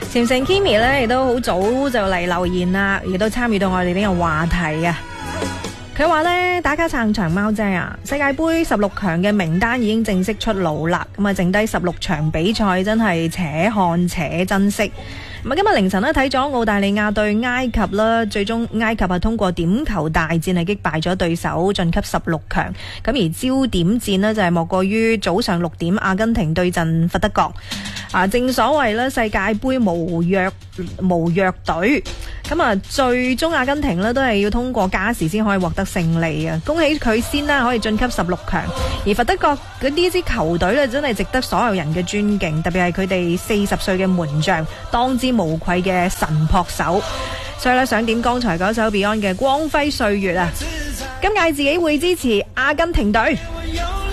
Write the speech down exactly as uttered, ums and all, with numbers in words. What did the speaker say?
禪城 Kimi 咧亦都好早就嚟留言啦，亦都參與到我哋呢個話題啊。佢話咧打卡撐長貓姐啊，世界盃十六強嘅名單已經正式出爐啦，咁啊剩低十六場比賽真係且看且珍惜。咁啊今日凌晨咧睇咗澳大利亞對埃及啦，最終埃及係通過點球大戰係擊敗咗對手晉級十六強。咁而焦點戰呢，就係莫過於早上六點阿根廷對陣佛得角。啊，正所謂咧世界盃無弱無弱隊，咁啊最終阿根廷咧都係要通過加時先可以獲得勝利啊！恭喜佢先啦，可以晉級十六強。而佛得角嗰啲支球隊咧，真係值得所有人嘅尊敬，特別係佢哋四十歲嘅門將，當之無愧嘅神撲手。所以咧，想點剛才嗰首 Beyond 嘅《光輝歲月》啊！今屆自己會支持阿根廷隊。